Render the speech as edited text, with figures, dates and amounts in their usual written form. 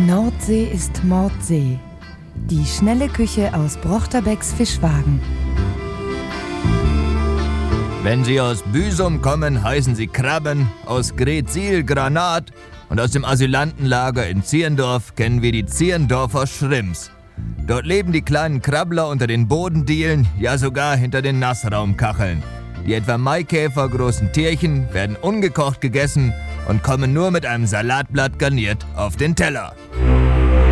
Nordsee ist Mordsee. Die schnelle Küche aus Brochterbecks Fischwagen. Wenn Sie aus Büsum kommen, heißen Sie Krabben, aus Greetsiel Granat und aus dem Asylantenlager in Zierndorf kennen wir die Zierndorfer Shrimps. Dort leben die kleinen Krabbler unter den Bodendielen, ja sogar hinter den Nassraumkacheln. Die etwa Maikäfer großen Tierchen werden ungekocht gegessen und kommen nur mit einem Salatblatt garniert auf den Teller.